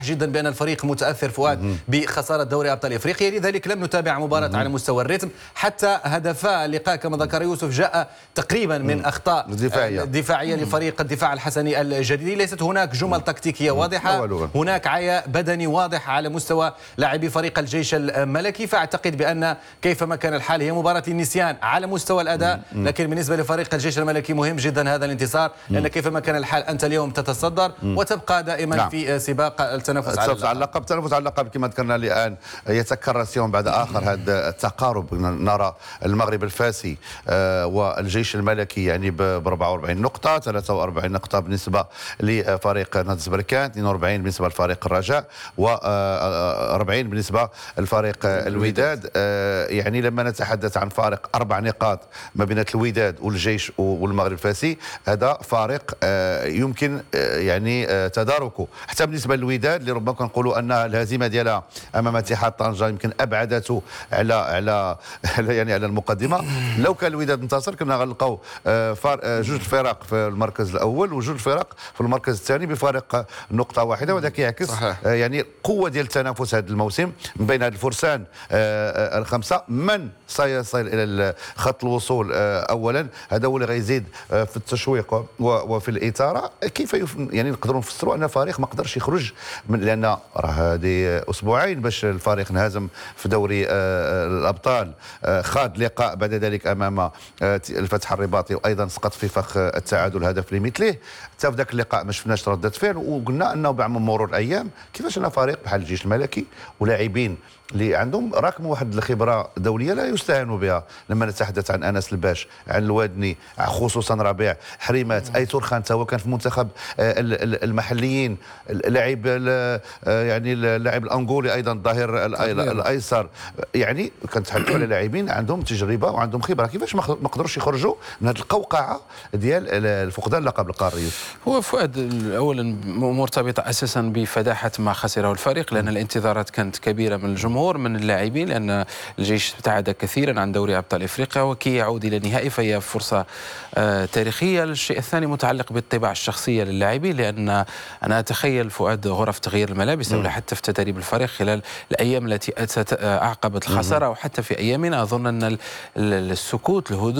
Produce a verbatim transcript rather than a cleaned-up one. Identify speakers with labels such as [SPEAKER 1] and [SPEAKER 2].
[SPEAKER 1] جدا بان الفريق متاثر فؤاد بخساره دوري ابطال افريقيا، لذلك لم نتابع مباراه على مستوى الريتم. حتى هدفا اللقاء كما ذكر يوسف جاء تقريبا من اخطاء
[SPEAKER 2] دفاعيه
[SPEAKER 1] دفاعيه لفريق الدفاع الحسني الجديد. ليست هناك جمل تكتيكيه واضحه، هناك عياء بدني واضح على مستوى لاعبي فريق الجيش الملكي. فاعتقد بان كيفما كان الحال هي مباراه النسيان على مستوى الاداء، لكن بالنسبه لفريق الجيش الملكي مهم جدا هذا الانتصار، لان كيفما كان الحال انت اليوم تتصدر وتبقى دائما نعم. في سباق التنافس على
[SPEAKER 2] اللقب. على اللقب التنافس على اللقب كما ذكرنا الان يتكرس يوم بعد اخر هذا التقارب. نرى المغرب الفاسي والجيش الملكي يعني ب أربعة وأربعين نقطه، ثلاثة وأربعين نقطه بالنسبه لفريق نادي الزبركان، اثنين وأربعين بالنسبه لفريق الرجاء، و40 بالنسبه لفريق الوداد. يعني لما نتحدث عن فارق اربع نقاط ما بين الوداد والجيش والمغرب الفاسي، هذا فارق يمكن يعني تداركه. حتى بالنسبه للوداد اللي ربما كنقولوا ان الهزيمه ديالها امام اتحاد طنجه يمكن ابعدته على على يعني على المقدمه. لو كان الوداد انتصر كنا غنلقاو جوج الفرق في المركز الاول وجوج الفرق في المركز الثاني بفارق نقطه واحده، وذاك يعكس صحيح. يعني القوه ديال التنافس هذا الموسم من بين هذه الفرسان الخمسه. من سيصل الى خط الوصول اولا هذا هو اللي غيزيد في التشويق وفي الاثاره. كيف يعني نقدروا نفسروا ان فريق ما قدرش يخرج من، لان راه هذه اسبوعين باش الفريق انهزم في دوري الابطال، خاض لقاء بعد ذلك امام الفتح الرباطي وايضا سقط في فخ التعادل هدف لمثله. حتى في ذاك اللقاء ما شفناش رده فعل، وقلنا انه بعد مرور الايام كيفاش انا فريق بحال الجيش الملكي ولاعبين اللي عندهم راكم واحد الخبره دوليه لا يستهان بها. لما نتحدث عن انس الباش، عن الوادني، خصوصا ربيع حريمات، ايتور خان هو كان في منتخب المحليين، اللاعب يعني اللاعب الانغولي ايضا الظهير الايسر. يعني كنتحدثوا على لاعبين عندهم تجربه وعندهم خبره. كيفاش ما قدروش يخرجوا من هذه القوقعه ديال الفقدان اللقب القاري؟
[SPEAKER 3] هو فؤاد اولا مرتبطه اساسا بفداحه ما خسره الفريق، لان الانتظارات كانت كبيره من الجمهور من اللاعبين، لان الجيش ابتعد كثيرا عن دوري ابطال افريقيا وكي يعود الى نهائي فهي فرصه آه تاريخيه. الشيء الثاني متعلق بالطباع الشخصيه للاعبين، لان انا اتخيل فؤاد غرف تغيير الملابس او حتى في تدريب الفريق خلال الايام التي اعقبت الخساره، وحتى في ايامنا اظن ان السكوت الهدوء